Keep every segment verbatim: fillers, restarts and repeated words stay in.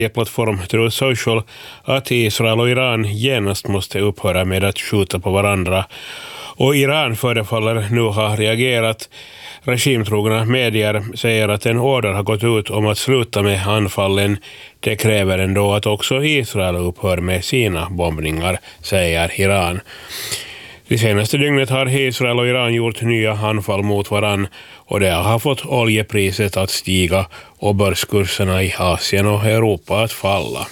plattform Truth Social att Israel och Iran genast måste upphöra med att skjuta på varandra. Och Iran förefaller nu ha reagerat. Regimtrogna medier säger att en order har gått ut om att sluta med anfallen. Det kräver ändå att också Israel upphör med sina bombningar, säger Iran. Det senaste dygnet har Israel och Iran gjort nya anfall mot varann och det har fått oljepriset att stiga och börskurserna i Asien och Europa att falla.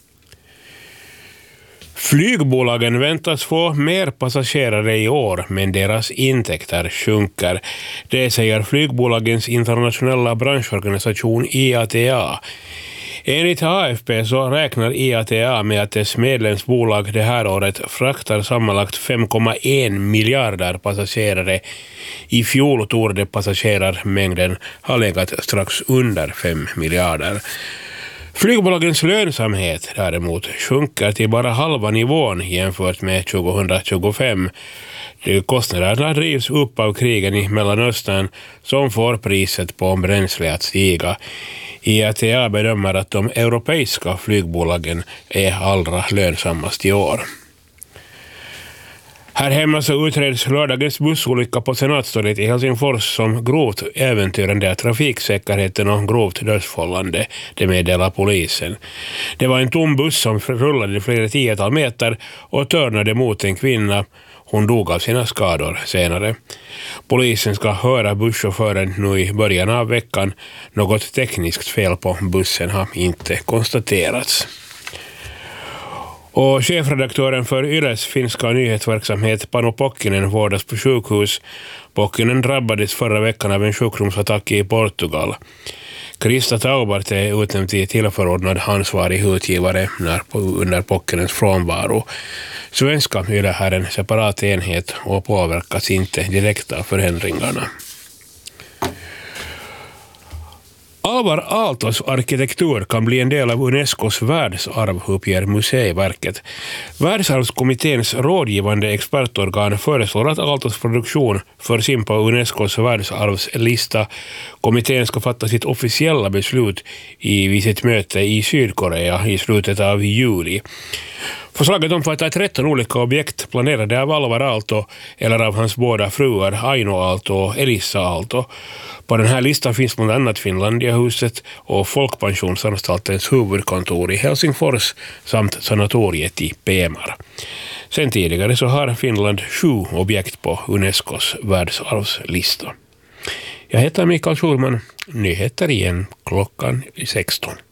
Flygbolagen väntas få mer passagerare i år, men deras intäkter sjunker. Det säger flygbolagens internationella branschorganisation I A T A. Enligt A F P så räknar I A T A med att dess medlemsbolag det här året fraktar sammanlagt fem komma en miljarder passagerare. I fjol torde passagerarmängden ha legat strax under fem miljarder. Flygbolagens lönsamhet däremot sjunker till bara halva nivån jämfört med tjugohundratjugofem. Kostnaderna drivs upp av krigen i Mellanöstern som får priset på bränsle att stiga. I A T A bedömer att de europeiska flygbolagen är allra lönsammast i år. Här hemma så utreds lördagens bussolycka på Senatstorget i Helsingfors som grovt äventyrande av trafiksäkerheten och grovt dödsfallande, det meddelar polisen. Det var en tom buss som rullade flera tiotal meter och törnade mot en kvinna. Hon dog av sina skador senare. Polisen ska höra busschauffören nu i början av veckan. Något tekniskt fel på bussen har inte konstaterats. Och chefredaktören för Yles finska nyhetsverksamhet Panu Pokkinen vårdas på sjukhus. Pokkinen drabbades förra veckan av en sjukdomsattack i Portugal. Krista Taubart är utnämnd till tillförordnad ansvarig utgivare när, under Pokkinens frånvaro. Svenska Yle är en separat enhet och påverkas inte direkt av förändringarna. Alvar Aaltos arkitektur kan bli en del av Unescos världsarv, uppger Museiverket. Världsarvskommitténs rådgivande expertorgan föreslår att Aaltos produktion förs in på Unescos världsarvslista. Kommittén ska fatta sitt officiella beslut i, vid sitt möte i Sydkorea i slutet av juli. Förslaget omfattar tretton olika objekt planerade av Alvar Aalto eller av hans båda fruar Aino Aalto och Elissa Aalto. På den här listan finns bland annat Finlandiahuset och Folkpensionsanstaltens huvudkontor i Helsingfors samt sanatoriet i Pemar. Sen tidigare så har Finland sju objekt på Unescos världsarvslista. Jag heter Mikael Schulman, nyheter igen klockan sexton.